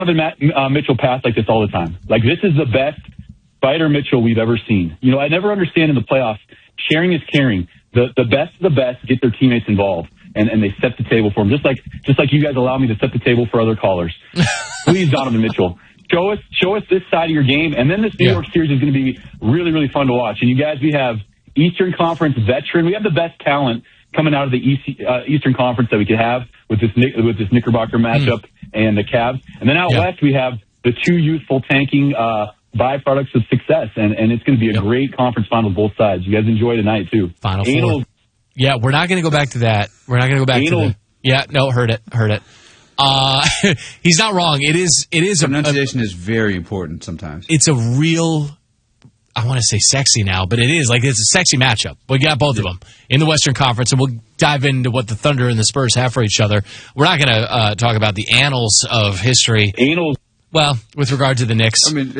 Mitchell pass like this all the time. Like, this is the best Spider Mitchell we've ever seen. You know, I never understand in the playoffs, sharing is caring. The best of the best get their teammates involved, and they set the table for them. Just like you guys allow me to set the table for other callers. Please, Donovan Mitchell, show us this side of your game, and then this New York series is going to be really, really fun to watch. And you guys, we have Eastern Conference veteran. We have the best talent coming out of the Eastern Conference that we could have with this Knickerbocker matchup and the Cavs. And then out west, we have the two youthful tanking byproducts of success, and it's going to be a great conference final with both sides. You guys enjoy tonight, too. Final four. Yeah, we're not going to go back to that. We're not going to go back to that. Yeah, no, heard it. He's not wrong. It is. Pronunciation is very important sometimes. It's a real, I want to say sexy now, but it is. Like, it's a sexy matchup. We got both of them in the Western Conference, and we'll dive into what the Thunder and the Spurs have for each other. We're not going to talk about the annals of history. Well, with regard to the Knicks. I mean,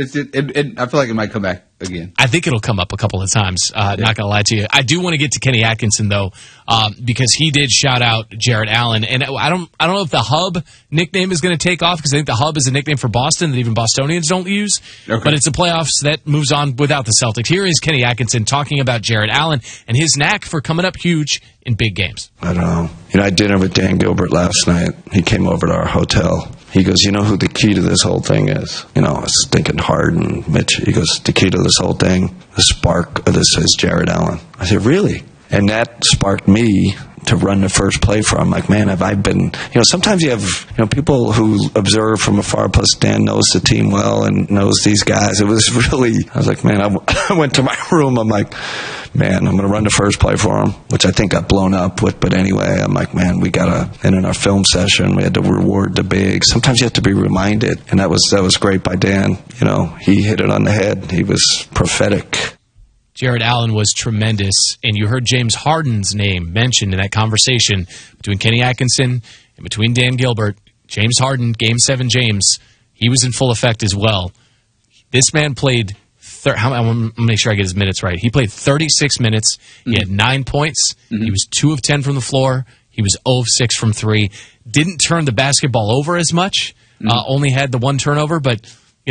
I feel like it might come back again. I think it'll come up a couple of times. Not going to lie to you. I do want to get to Kenny Atkinson, though, because he did shout out Jarrett Allen. And I don't know if the Hub nickname is going to take off, because I think the Hub is a nickname for Boston that even Bostonians don't use. Okay. But it's the playoffs that moves on without the Celtics. Here is Kenny Atkinson talking about Jarrett Allen and his knack for coming up huge in big games. I don't know. I had dinner with Dan Gilbert last night. He came over to our hotel. He goes, you know who the key to this whole thing is? I was thinking Harden, Mitch. He goes, the key to this whole thing, the spark of this is Jarrett Allen. I said, really? And that sparked me to run the first play for him. Like, man, have I been... sometimes you have, people who observe from afar, plus Dan knows the team well and knows these guys. It was really... I was like, man, I went to my room. I'm like, man, I'm going to run the first play for him, which I think got blown up with. But anyway, I'm like, man, we got to... And in our film session, we had to reward the bigs. Sometimes you have to be reminded. And that was great by Dan. He hit it on the head. He was prophetic. Jarrett Allen was tremendous, and you heard James Harden's name mentioned in that conversation between Kenny Atkinson and between Dan Gilbert. James Harden, Game 7 James, he was in full effect as well. This man played, I want to make sure I get his minutes right. He played 36 minutes. He had 9 points. He was 2 of 10 from the floor. He was 0 of 6 from 3. Didn't turn the basketball over as much. Only had the 1 turnover, but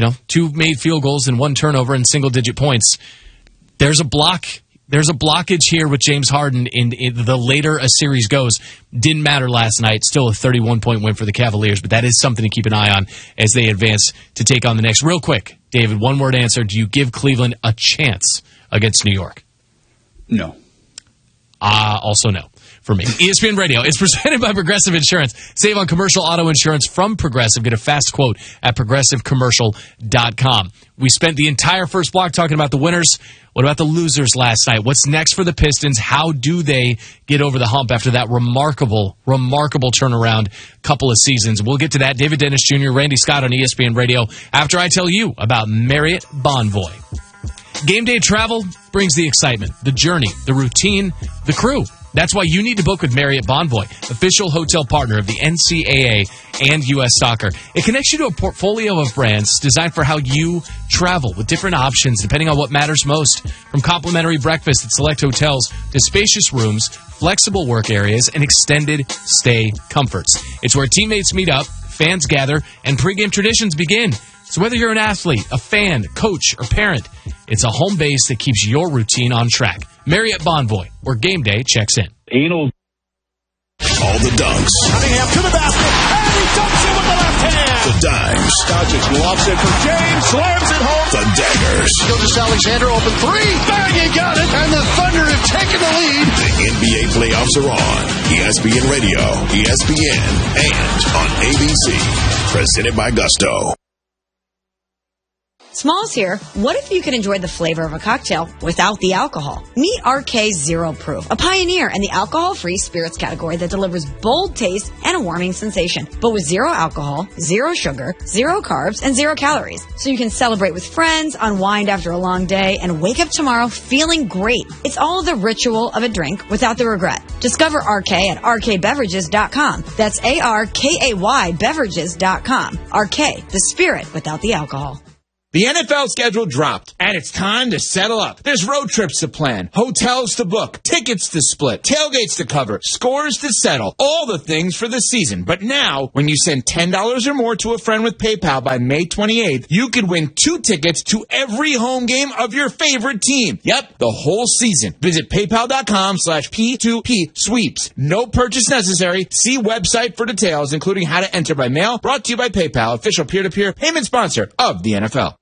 2 made field goals and 1 turnover and single-digit points. There's a blockage here with James Harden in the later a series goes. Didn't matter last night. Still a 31-point win for the Cavaliers, but that is something to keep an eye on as they advance to take on the Knicks. Real quick, David, one-word answer. Do you give Cleveland a chance against New York? No. Also no. For me. ESPN Radio is presented by Progressive Insurance. Save on commercial auto insurance from Progressive. Get a fast quote at progressivecommercial.com. We spent the entire first block talking about the winners. What about the losers last night? What's next for the Pistons? How do they get over the hump after that remarkable turnaround couple of seasons? We'll get to that. David Dennis Jr., Randy Scott on ESPN Radio after I tell you about Marriott Bonvoy. Game day travel brings the excitement, the journey, the routine, the crew. That's why you need to book with Marriott Bonvoy, official hotel partner of the NCAA and U.S. Soccer. It connects you to a portfolio of brands designed for how you travel with different options depending on what matters most. From complimentary breakfast at select hotels to spacious rooms, flexible work areas, and extended stay comforts. It's where teammates meet up, fans gather, and pregame traditions begin. So whether you're an athlete, a fan, coach, or parent, it's a home base that keeps your routine on track. Marriott Bonvoy, where game day checks in. Anal. All the dunks. Cunningham to the basket, and he dunks it with the left hand. The dimes. Doncic lobs it for James, slams it home. The daggers. Gilgeous Alexander open 3. Bang, he got it, and the Thunder have taken the lead. The NBA playoffs are on. ESPN Radio, ESPN, and on ABC. Presented by Gusto. Smalls here. What if you could enjoy the flavor of a cocktail without the alcohol? Meet RK Zero Proof, a pioneer in the alcohol-free spirits category that delivers bold taste and a warming sensation, but with 0 alcohol, 0 sugar, 0 carbs, and 0 calories. So you can celebrate with friends, unwind after a long day, and wake up tomorrow feeling great. It's all the ritual of a drink without the regret. Discover RK at rkbeverages.com. That's ARKAY beverages.com. RK, the spirit without the alcohol. The NFL schedule dropped, and it's time to settle up. There's road trips to plan, hotels to book, tickets to split, tailgates to cover, scores to settle, all the things for the season. But now, when you send $10 or more to a friend with PayPal by May 28th, you could win 2 tickets to every home game of your favorite team. Yep, the whole season. Visit PayPal.com/P2P sweeps. No purchase necessary. See website for details, including how to enter by mail. Brought to you by PayPal, official peer-to-peer payment sponsor of the NFL.